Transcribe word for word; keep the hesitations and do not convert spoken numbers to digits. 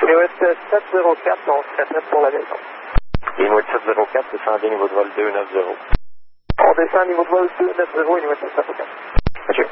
Inuit sept zéro quatre, on serait prêt pour la maison. Inuit sept zéro quatre, descendez niveau de vol deux neuf zéro. On descend niveau de vol deux neuf zéro, Inuit sept zéro quatre. OK.